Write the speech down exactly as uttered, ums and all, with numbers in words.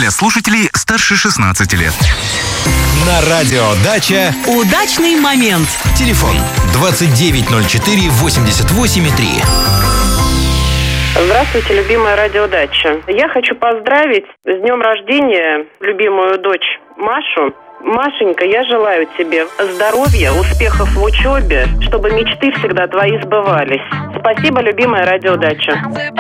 для слушателей старше шестнадцати лет. На радио «Дача» удачный момент. Телефон двадцать девять ноль четыре восемьдесят восемь три. Здравствуйте, любимая радиодача. Я хочу поздравить с днем рождения любимую дочь Машу. Машенька, я желаю тебе здоровья, успехов в учебе, чтобы мечты всегда твои сбывались. Спасибо, любимая радиодача.